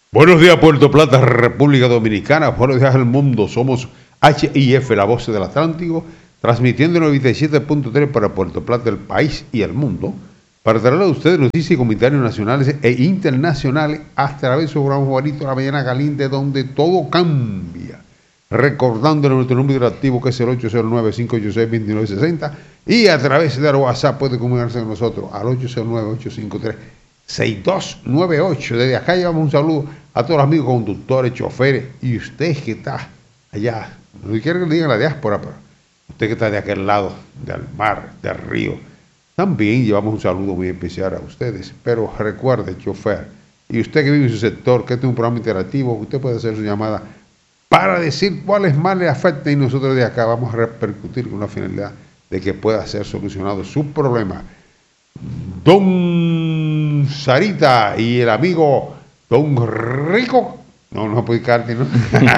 Buenos días, Puerto Plata, República Dominicana. Buenos días al mundo. Somos HIF, la voz del Atlántico, transmitiendo 97.3 para Puerto Plata, el país y el mundo, para traerle a ustedes noticias y comentarios nacionales e internacionales a través de su programa favorito, La Mañana Caliente, donde todo cambia. Recordándole nuestro número activo, que es el 809-586-2960, y a través de WhatsApp puede comunicarse con nosotros al 809-853-6298. Desde acá llevamos un saludo a todos los amigos conductores, choferes, y usted que está allá, no quiero que le digan la diáspora, pero usted que está de aquel lado, del mar, del río, también llevamos un saludo muy especial a ustedes. Pero recuerde, chofer, y usted que vive en su sector, que este es un programa interactivo, usted puede hacer su llamada para decir cuáles más le afectan, y nosotros de acá vamos a repercutir con la finalidad de que pueda ser solucionado su problema. Don Sarita y el amigo Don Rico, no puede carte, ¿no?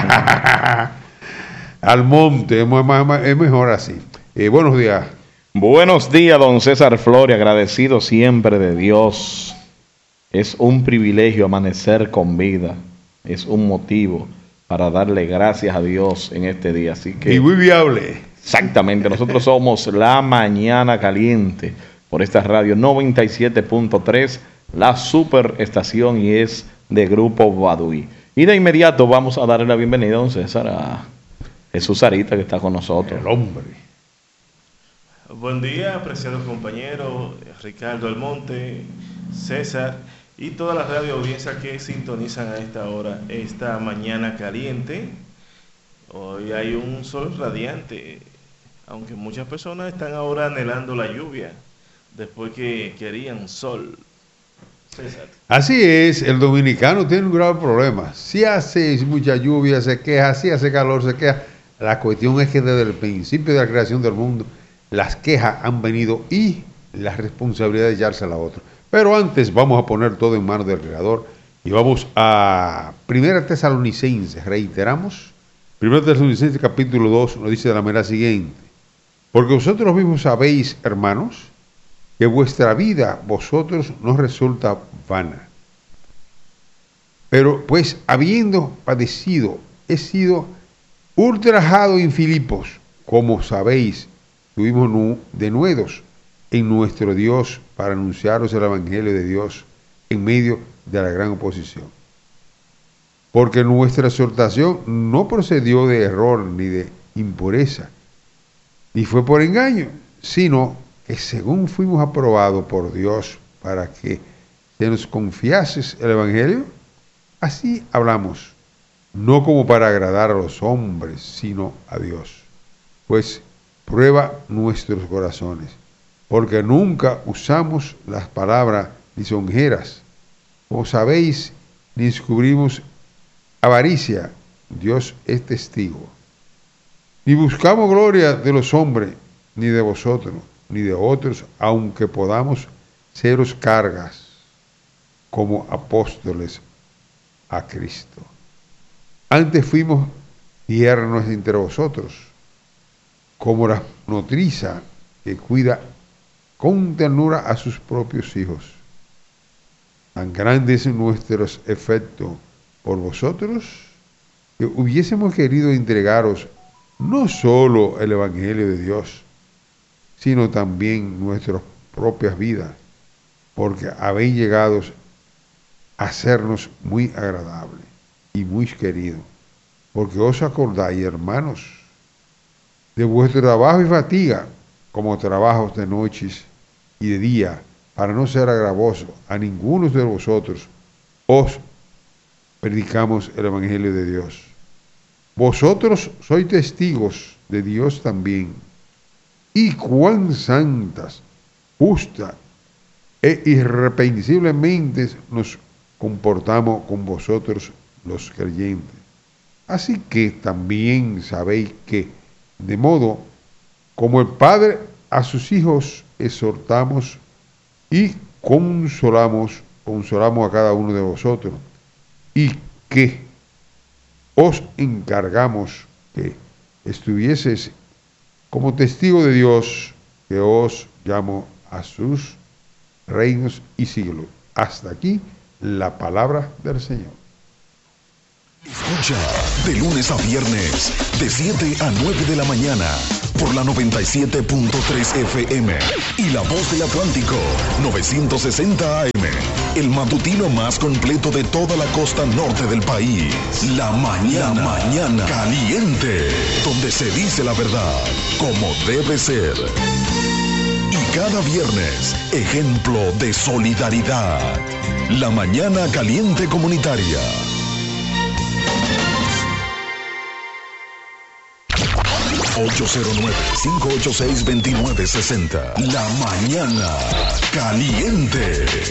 Al monte, es mejor así. Buenos días. Buenos días, don César Flores, agradecido siempre de Dios. Es un privilegio amanecer con vida, es un motivo para darle gracias a Dios en este día. Así que, y muy viable. Exactamente, nosotros somos La Mañana Caliente por esta radio 97.3, la superestación, y es de Grupo Baduy. Y de inmediato vamos a darle la bienvenida a don César, a Jesús Sarita, que está con nosotros. El hombre. Buen día, apreciados compañeros, Ricardo Almonte, César y toda la radio audiencia que sintonizan a esta hora, esta mañana caliente. Hoy hay un sol radiante, aunque muchas personas están ahora anhelando la lluvia, después que querían sol. César. Así es, el dominicano tiene un grave problema. Si hace mucha lluvia, se queja; si hace calor, se queja. La cuestión es que desde el principio de la creación del mundo, las quejas han venido y la responsabilidad de echársela a otro. Pero antes vamos a poner todo en manos del Creador y vamos a 1 Tesalonicenses. Reiteramos, 1 Tesalonicenses capítulo 2 nos dice de la manera siguiente: porque vosotros mismos sabéis, hermanos, que vuestra vida vosotros no resulta vana. Pero pues habiendo padecido, he sido ultrajado en Filipos, como sabéis, tuvimos denuedos en nuestro Dios para anunciaros el Evangelio de Dios en medio de la gran oposición. Porque nuestra exhortación no procedió de error ni de impureza, ni fue por engaño, sino que según fuimos aprobados por Dios para que se nos confiase el Evangelio, así hablamos, no como para agradar a los hombres, sino a Dios. Pues prueba nuestros corazones, porque nunca usamos las palabras lisonjeras, como sabéis, ni descubrimos avaricia, Dios es testigo. Ni buscamos gloria de los hombres, ni de vosotros, ni de otros, aunque podamos seros cargas como apóstoles a Cristo. Antes fuimos tiernos entre vosotros, como la nodriza que cuida con ternura a sus propios hijos. Tan grande es nuestros efectos por vosotros, que hubiésemos querido entregaros no solo el Evangelio de Dios, sino también nuestras propias vidas, porque habéis llegado a sernos muy agradables y muy queridos, porque os acordáis, hermanos, de vuestro trabajo y fatiga, como trabajos de noches y de día, para no ser agravoso a ninguno de vosotros, os predicamos el Evangelio de Dios. Vosotros sois testigos de Dios también, y cuán santas, justas e irreprensiblemente nos comportamos con vosotros los creyentes. Así que también sabéis que, de modo como el Padre a sus hijos exhortamos y consolamos a cada uno de vosotros, y que os encargamos que estuvieseis como testigo de Dios, que os llamó a sus reinos y siglos. Hasta aquí la palabra del Señor. Escucha de lunes a viernes de 7 a 9 de la mañana por la 97.3 FM y La Voz del Atlántico 960 AM. El matutino más completo de toda la costa norte del país. La mañana caliente, donde se dice la verdad como debe ser. Y cada viernes, ejemplo de solidaridad. La mañana caliente comunitaria. 809-586-2960. La mañana caliente.